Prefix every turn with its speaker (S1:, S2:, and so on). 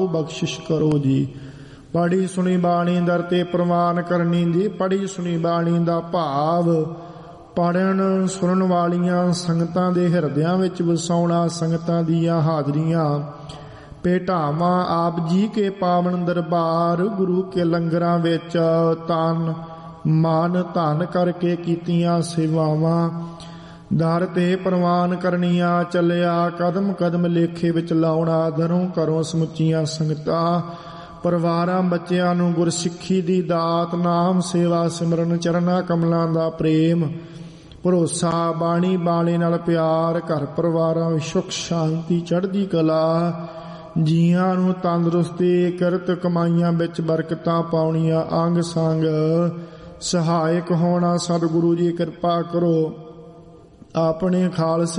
S1: ਬਖਸ਼ਿਸ਼ ਕਰੋ ਜੀ। ਪੜ੍ਹੀ ਸੁਣੀ ਬਾਣੀ ਦਰ ਤੇ ਪ੍ਰਵਾਨ ਕਰਨੀ ਜੀ। ਪੜ੍ਹੀ ਸੁਣੀ ਬਾਣੀ ਦਾ ਭਾਵ ਪੜ੍ਹਨ ਸੁਣਨ ਵਾਲੀਆਂ ਸੰਗਤਾਂ ਦੇ ਹਿਰਦਿਆਂ ਵਿੱਚ ਵਸਾਉਣਾ। ਸੰਗਤਾਂ ਦੀਆਂ ਹਾਜ਼ਰੀਆਂ ਭੇਟਾਵਾਂ ਆਪ ਜੀ ਕੇ ਪਾਵਨ ਦਰਬਾਰ ਗੁਰੂ ਕੇ ਲੰਗਰਾਂ ਵਿੱਚ ਤਨ ਮਨ ਧਨ ਕਰਕੇ ਕੀਤੀਆਂ ਸੇਵਾਵਾਂ। ਦਰ ਤੇ ਪ੍ਰਵਾਨ ਕਰਨੀਆਂ ਚੱਲਿਆ ਕਦਮ ਕਦਮ ਲੇਖੇ ਵਿੱਚ ਲਾਉਣਾ। ਦਰੋਂ ਘਰੋਂ ਸਮੁੱਚੀਆਂ ਸੰਗਤਾਂ ਪਰਿਵਾਰਾਂ ਬੱਚਿਆਂ ਨੂੰ ਗੁਰਸਿੱਖੀ ਦੀ ਦਾਤ ਨਾਮ ਸੇਵਾ ਸਿਮਰਨ ਚਰਨਾਂ ਕਮਲਾਂ ਦਾ ਪ੍ਰੇਮ ਭਰੋਸਾ ਬਾਣੀ ਬਾਣੇ ਨਾਲ ਪਿਆਰ ਘਰ ਪਰਿਵਾਰਾਂ ਵਿੱਚ ਸੁੱਖ ਸ਼ਾਂਤੀ ਚੜ੍ਹਦੀ ਕਲਾ ਜੀਆਂ ਨੂੰ ਤੰਦਰੁਸਤੀ ਕਿਰਤ ਕਮਾਈਆਂ ਵਿੱਚ ਬਰਕਤਾਂ ਪਾਉਣੀਆਂ ਅੰਗ ਸੰਗ ਸਹਾਇਕ ਹੋਣਾ। ਸਤਿਗੁਰੂ ਜੀ ਕਿਰਪਾ ਕਰੋ ਆਪਣੇ ਖਾਲਸੇ